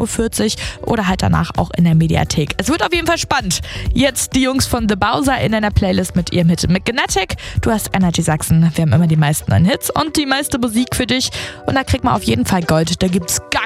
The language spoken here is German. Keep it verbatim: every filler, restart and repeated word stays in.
Uhr vierzig oder halt danach auch in der Mediathek. Es wird auf jeden Fall spannend. Jetzt die Jungs von The Bowser in einer Playlist mit ihrem Hit Magnetic. Du hast Energy Sachsen. Wir haben immer die meisten neuen Hits und die meiste Musik für dich. Und da kriegt man auf jeden Fall Gold. Da gibt's gar